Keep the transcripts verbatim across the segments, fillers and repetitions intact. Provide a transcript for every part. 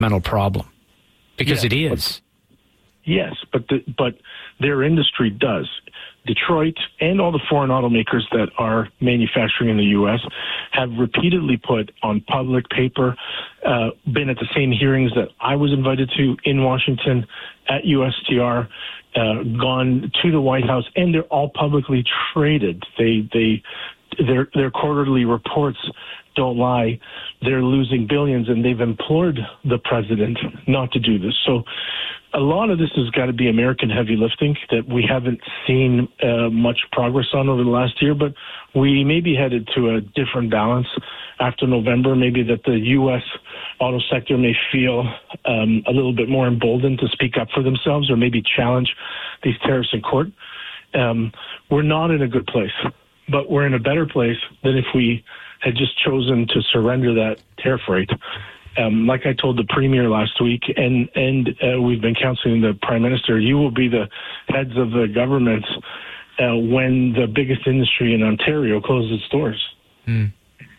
mental problem, because yes, it is. But, yes, but the, but their industry does. Detroit and all the foreign automakers that are manufacturing in the U S have repeatedly put on public paper, uh, been at the same hearings that I was invited to in Washington at U S T R, uh, gone to the White House, and they're all publicly traded. They, they, their, their quarterly reports don't lie. They're losing billions, and they've implored the president not to do this. So a lot of this has got to be American heavy lifting that we haven't seen uh, much progress on over the last year, but we may be headed to a different balance after November. Maybe that the U S auto sector may feel um, a little bit more emboldened to speak up for themselves, or maybe challenge these tariffs in court. Um, we're not in a good place, but we're in a better place than if we had just chosen to surrender that tariff rate. Um, like I told the premier last week, and and uh, we've been counseling the prime minister, you will be the heads of the government uh, when the biggest industry in Ontario closes its doors. Mm.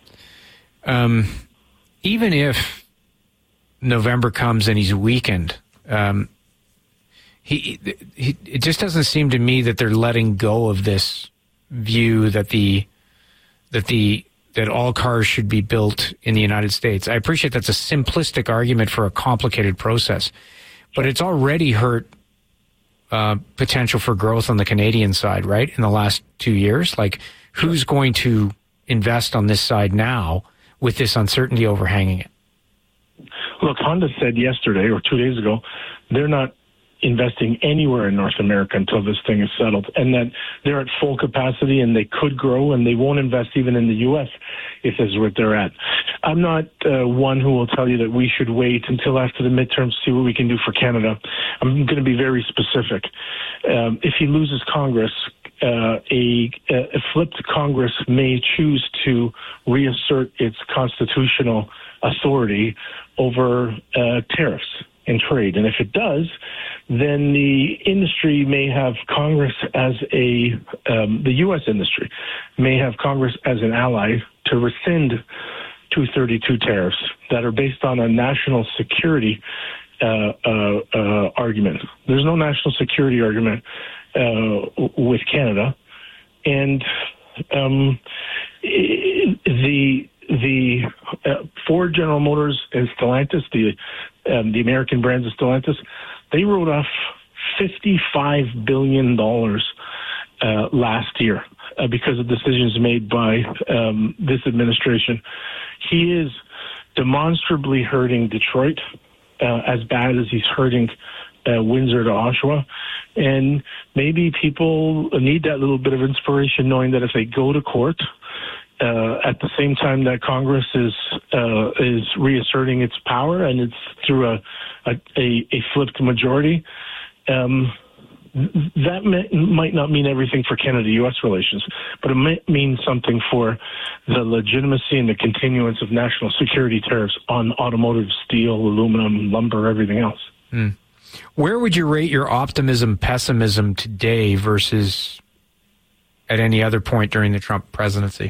Um, even if November comes and he's weakened, um, he, he it just doesn't seem to me that they're letting go of this view that the that the that all cars should be built in the United States. I appreciate that's a simplistic argument for a complicated process, but it's already hurt uh, potential for growth on the Canadian side, right, in the last two years? Like, who's going to invest on this side now with this uncertainty overhanging it? Look, Honda said yesterday or two days ago, they're not investing anywhere in North America until this thing is settled, and that they're at full capacity and they could grow, and they won't invest even in the U S if this is what they're at. I'm not uh, one who will tell you that we should wait until after the midterms to see what we can do for Canada. I'm going to be very specific. Um, if he loses Congress, uh, a, a flipped Congress may choose to reassert its constitutional authority over uh, tariffs and trade. And if it does, then the industry may have Congress as a, um, the U S industry may have Congress as an ally to rescind two thirty-two tariffs that are based on a national security uh, uh, uh, argument. There's no national security argument uh, with Canada. And um, the the uh, Ford, General Motors, and Stellantis, the um, the American brands of Stellantis, they wrote off fifty-five billion dollars uh, last year uh, because of decisions made by um, this administration. He is demonstrably hurting Detroit uh, as bad as he's hurting uh, Windsor to Oshawa. And maybe people need that little bit of inspiration, knowing that if they go to court, Uh, at the same time that Congress is uh, is reasserting its power, and it's through a a, a flipped majority, um, that may, might not mean everything for Canada-U S relations, but it might mean something for the legitimacy and the continuance of national security tariffs on automotive, steel, aluminum, lumber, everything else. Mm. Where would you rate your optimism, pessimism today versus at any other point during the Trump presidency?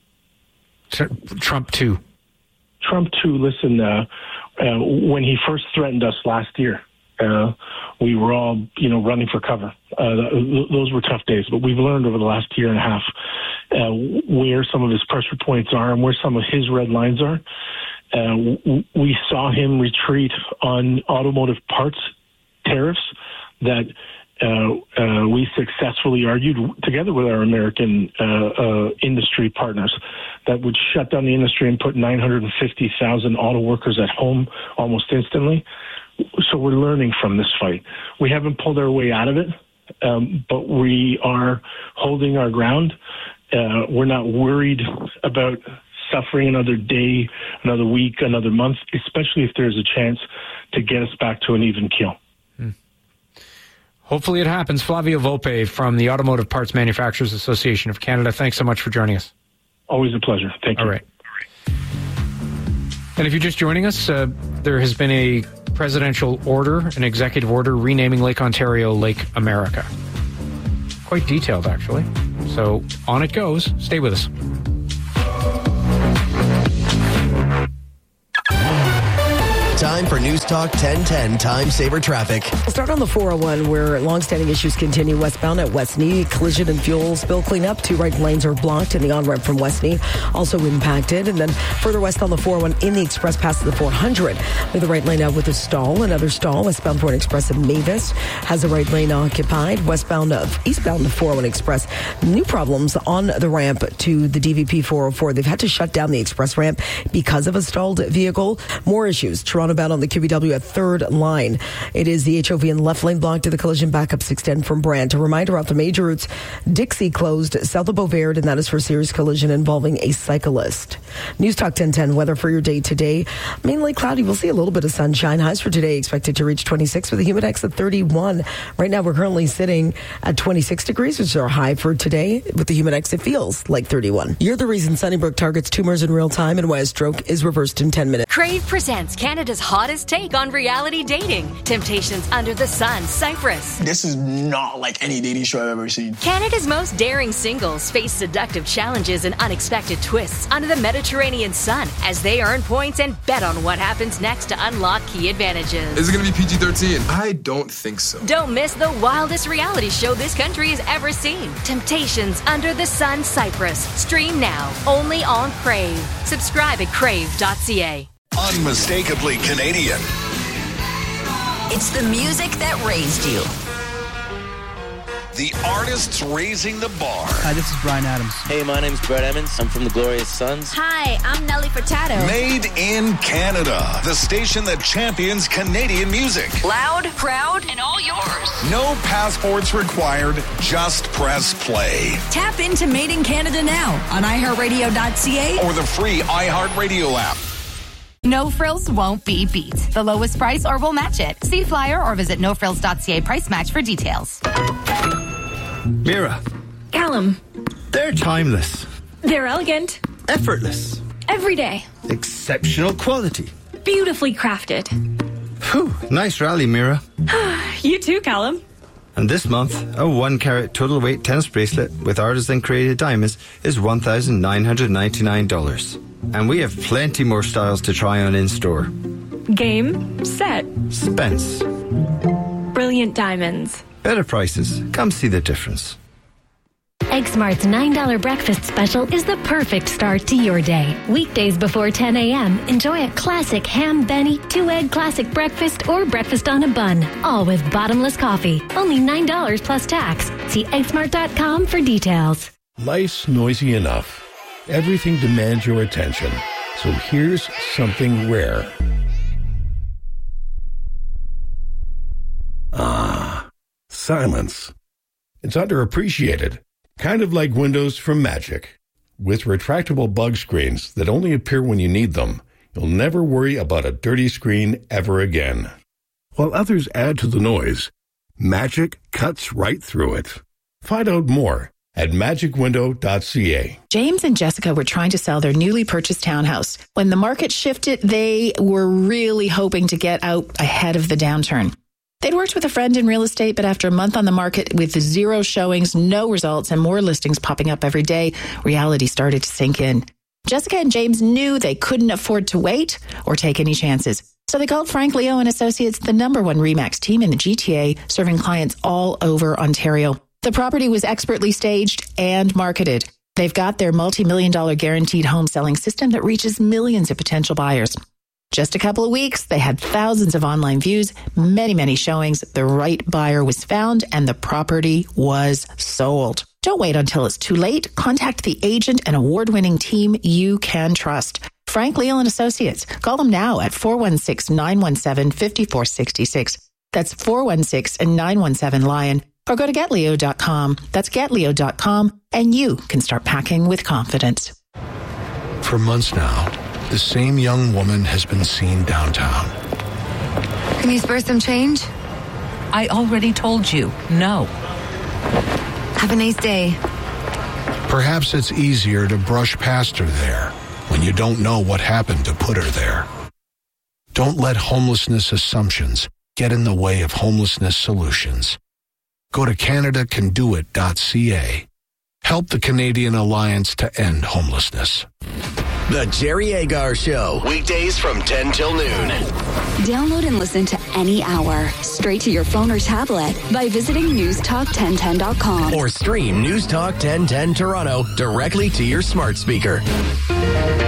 Trump two. Trump two, listen, uh, uh, when he first threatened us last year, uh, we were all, you know, running for cover. Uh, th- those were tough days, but we've learned over the last year and a half uh, where some of his pressure points are and where some of his red lines are. Uh, w- we saw him retreat on automotive parts tariffs that Uh, uh, we successfully argued together with our American uh, uh, industry partners that would shut down the industry and put nine hundred fifty thousand auto workers at home almost instantly. So we're learning from this fight. We haven't pulled our way out of it, um, but we are holding our ground. Uh, we're not worried about suffering another day, another week, another month, especially if there's a chance to get us back to an even keel. Hopefully it happens. Flavio Volpe from the Automotive Parts Manufacturers Association of Canada. Thanks so much for joining us. Always a pleasure. Thank you. All right. And if you're just joining us, uh, there has been a presidential order, an executive order, renaming Lake Ontario Lake America. Quite detailed, actually. So on it goes. Stay with us. Time for News Talk ten ten Time Saver Traffic. We'll start on the four oh one where long-standing issues continue westbound at Westney. Collision and fuel spill cleanup. Two right lanes are blocked in the on-ramp from Westney, also impacted. And then further west on the four oh one in the express past the four hundred. With the right lane out with a stall. Another stall. Westbound Port Express in Mavis has the right lane occupied. Westbound of eastbound the four oh one Express. New problems on the ramp to the D V P four oh four. They've had to shut down the express ramp because of a stalled vehicle. More issues. Toronto bound on the Q B W at third line. It is the H O V in left lane blocked to the collision. Backups extend from Brant. A reminder off the major routes. Dixie closed south of Beauvert, and that is for a serious collision involving a cyclist. News Talk ten ten weather for your day today. Mainly cloudy. We'll see a little bit of sunshine. Highs for today expected to reach twenty-six with a humidex at thirty-one. Right now we're currently sitting at twenty-six degrees, which is our high for today. With the humidex, it feels like thirty-one. You're the reason Sunnybrook targets tumors in real time and why a stroke is reversed in ten minutes. Crave presents Canada's hottest take on reality dating. Temptations Under the Sun, Cyprus. This is not like any dating show I've ever seen. Canada's most daring singles face seductive challenges and unexpected twists under the Mediterranean sun as they earn points and bet on what happens next to unlock key advantages. Is it going to be P G thirteen? I don't think so. Don't miss the wildest reality show this country has ever seen. Temptations Under the Sun, Cyprus. Stream now, only on Crave. Subscribe at crave dot c a. Unmistakably Canadian. It's the music that raised you. The artists raising the bar. Hi, this is Bryan Adams. Hey, my name's Brett Emmons. I'm from the Glorious Sons. Hi, I'm Nelly Furtado. Made in Canada. The station that champions Canadian music. Loud, proud, and all yours. No passports required. Just press play. Tap into Made in Canada now on i heart radio dot c a or the free iHeartRadio app. No Frills won't be beat. The lowest price or we'll match it. See flyer or visit no frills dot c a price match for details. Mira. Callum. They're timeless. They're elegant. Effortless. Everyday. Exceptional quality. Beautifully crafted. Whew, nice rally, Mira. You too, Callum. And this month, a one carat total weight tennis bracelet with artisan created diamonds is one thousand nine hundred ninety-nine dollars. And we have plenty more styles to try on in store. Game, set. Spence. Brilliant diamonds. Better prices. Come see the difference. Egg Smart's nine dollars breakfast special is the perfect start to your day. Weekdays before ten a.m., enjoy a classic ham Benny, two-egg classic breakfast, or breakfast on a bun, all with bottomless coffee. Only nine dollars plus tax. See egg smart dot com for details. Life's noisy enough. Everything demands your attention. So here's something rare. Ah, silence. It's underappreciated. Kind of like windows from Magic. With retractable bug screens that only appear when you need them, you'll never worry about a dirty screen ever again. While others add to the noise, Magic cuts right through it. Find out more at magic window dot c a. James and Jessica were trying to sell their newly purchased townhouse. When the market shifted, they were really hoping to get out ahead of the downturn. They'd worked with a friend in real estate, but after a month on the market with zero showings, no results, and more listings popping up every day, reality started to sink in. Jessica and James knew they couldn't afford to wait or take any chances. So they called Frank Leo and Associates, the number one RE/MAX team in the G T A, serving clients all over Ontario. The property was expertly staged and marketed. They've got their multi-million dollar guaranteed home selling system that reaches millions of potential buyers. Just a couple of weeks, they had thousands of online views, many, many showings. The right buyer was found and the property was sold. Don't wait until it's too late. Contact the agent and award-winning team you can trust. Frank Leo and Associates. Call them now at four one six, nine one seven, five four six six. That's four one six, nine one seven, LION. Or go to get leo dot com. That's get leo dot com, and you can start packing with confidence. For months now, the same young woman has been seen downtown. Can you spare some change? I already told you, no. Have a nice day. Perhaps it's easier to brush past her there when you don't know what happened to put her there. Don't let homelessness assumptions get in the way of homelessness solutions. Go to canada can do it dot c a. Help the Canadian Alliance to End Homelessness. The Jerry Agar Show. Weekdays from ten till noon. Download and listen to any hour straight to your phone or tablet by visiting news talk ten ten dot com. Or stream News Talk ten ten Toronto directly to your smart speaker.